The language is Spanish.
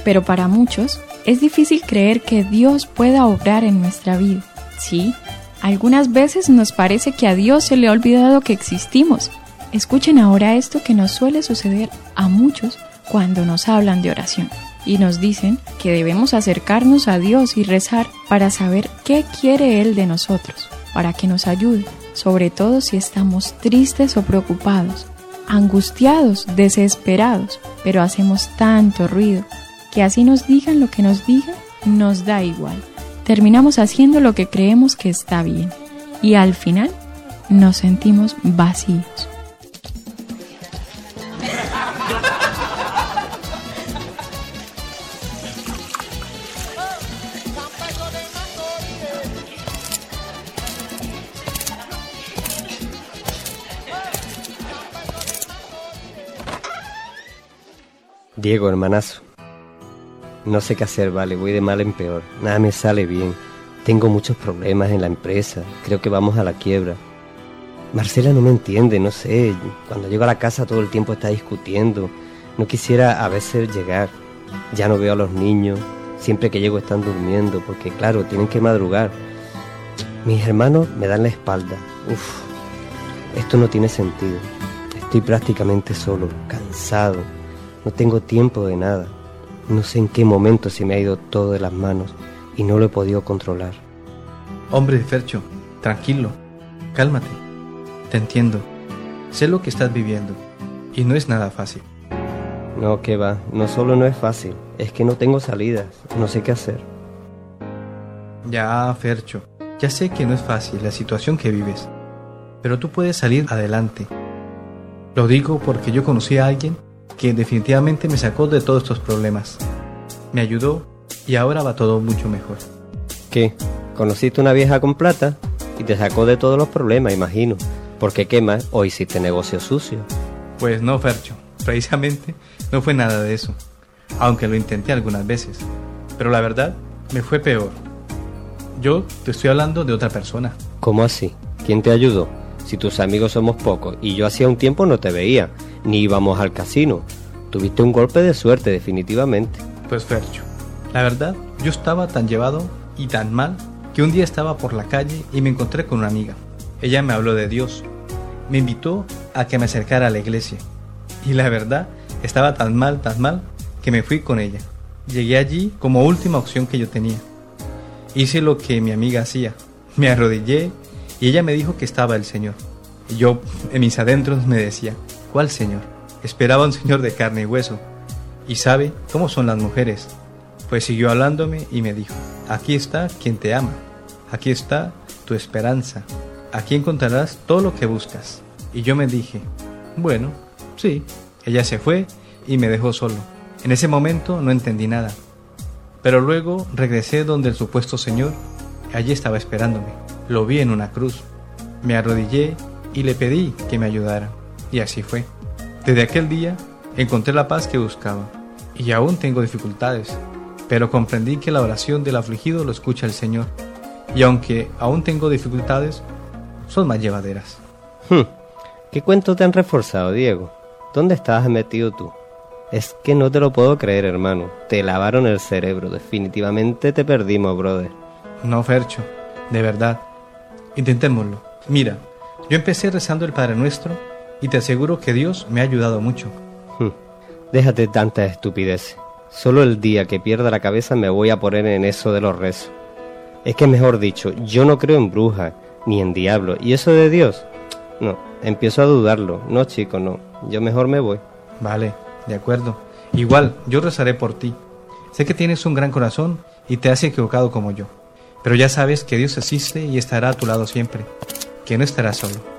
Pero para muchos es difícil creer que Dios pueda obrar en nuestra vida. Sí, algunas veces nos parece que a Dios se le ha olvidado que existimos. Escuchen ahora esto que nos suele suceder a muchos cuando nos hablan de oración y nos dicen que debemos acercarnos a Dios y rezar para saber qué quiere Él de nosotros, para que nos ayude, sobre todo si estamos tristes o preocupados, angustiados, desesperados, pero hacemos tanto ruido que así nos digan lo que nos digan, nos da igual. Terminamos haciendo lo que creemos que está bien y al final nos sentimos vacíos. Diego, hermanazo, no sé qué hacer, vale, voy de mal en peor, nada me sale bien, tengo muchos problemas en la empresa, creo que vamos a la quiebra. Marcela no me entiende, no sé, cuando llego a la casa todo el tiempo está discutiendo, no quisiera a veces llegar, ya no veo a los niños, siempre que llego están durmiendo, porque claro, tienen que madrugar. Mis hermanos me dan la espalda, esto no tiene sentido, estoy prácticamente solo, cansado. No tengo tiempo de nada. No sé en qué momento se me ha ido todo de las manos y no lo he podido controlar. Hombre, Fercho, tranquilo, cálmate. Te entiendo. Sé lo que estás viviendo y no es nada fácil. No, que va. No solo no es fácil, es que no tengo salidas. No sé qué hacer. Ya, Fercho, ya sé que no es fácil la situación que vives, pero tú puedes salir adelante. Lo digo porque yo conocí a alguien que definitivamente me sacó de todos estos problemas. Me ayudó y ahora va todo mucho mejor. ¿Qué? ¿Conociste una vieja con plata? Y te sacó de todos los problemas, imagino. Porque ¿qué más? ¿O hiciste negocio sucio? Pues no, Fercho. Precisamente no fue nada de eso. Aunque lo intenté algunas veces. Pero la verdad, me fue peor. Yo te estoy hablando de otra persona. ¿Cómo así? ¿Quién te ayudó? Si tus amigos somos pocos y yo hacía un tiempo no te veía, ni íbamos al casino. Tuviste un golpe de suerte, definitivamente. Pues Fercho, la verdad, yo estaba tan llevado y tan mal que un día estaba por la calle y me encontré con una amiga. Ella me habló de Dios, me invitó a que me acercara a la iglesia. Y la verdad, estaba tan mal, que me fui con ella. Llegué allí como última opción que yo tenía. Hice lo que mi amiga hacía, me arrodillé y ella me dijo que estaba el Señor. Y yo, en mis adentros, me decía, ¿cuál Señor? Esperaba un Señor de carne y hueso. Y sabe cómo son las mujeres. Pues siguió hablándome y me dijo, aquí está quien te ama. Aquí está tu esperanza. Aquí encontrarás todo lo que buscas. Y yo me dije, bueno, sí. Ella se fue y me dejó solo. En ese momento no entendí nada. Pero luego regresé donde el supuesto Señor. Allí estaba esperándome. Lo vi en una cruz. Me arrodillé y le pedí que me ayudara. Y así fue. Desde aquel día encontré la paz que buscaba. Y aún tengo dificultades. Pero comprendí que la oración del afligido lo escucha el Señor. Y aunque aún tengo dificultades, son más llevaderas. ¿Qué cuento te han reforzado, Diego? ¿Dónde estabas metido tú? Es que no te lo puedo creer, hermano. Te lavaron el cerebro. Definitivamente te perdimos, brother. No, Fercho. De verdad. Intentémoslo. Mira, yo empecé rezando el Padre Nuestro y te aseguro que Dios me ha ayudado mucho. Déjate tanta estupidez. Solo el día que pierda la cabeza me voy a poner en eso de los rezos. Es que mejor dicho, yo no creo en brujas, ni en diablos. ¿Y eso de Dios? No, empiezo a dudarlo. No, chico, no. Yo mejor me voy. Vale, de acuerdo. Igual, yo rezaré por ti. Sé que tienes un gran corazón y te has equivocado como yo. Pero ya sabes que Dios existe y estará a tu lado siempre. Que no estarás solo.